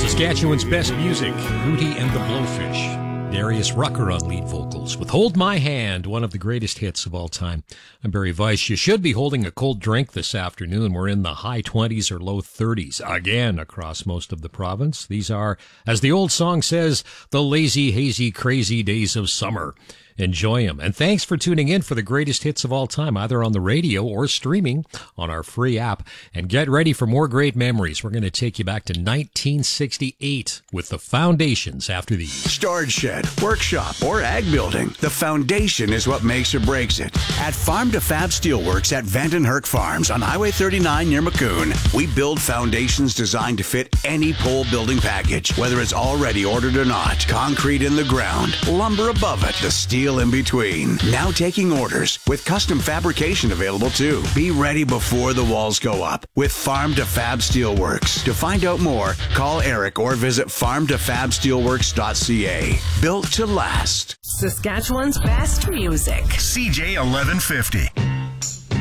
Saskatchewan's best music, Hootie and the Blowfish. Darius Rucker on lead vocals with Hold My Hand, one of the greatest hits of all time. I'm Barry Weiss. You should be holding a cold drink this afternoon. We're in the high 20s or low 30s again across most of the province. These are, as the old song says, the lazy, hazy, crazy days of summer. Enjoy them. And thanks for tuning in for the greatest hits of all time, either on the radio or streaming on our free app. And get ready for more great memories. We're going to take you back to 1968 with the Foundations after these. Storage shed, workshop, or ag building. The foundation is what makes or breaks it. At Farm to Fab Steelworks at Vandenherk Farms on Highway 39 near Maccoon, we build foundations designed to fit any pole building package, whether it's already ordered or not. Concrete in the ground, lumber above it, the steel in between. Now taking orders with custom fabrication available too. Be ready before the walls go up with Farm to Fab Steelworks. To find out more, call Eric or visit farmtofabsteelworks.ca. Built to last. Saskatchewan's best music. CJ 1150.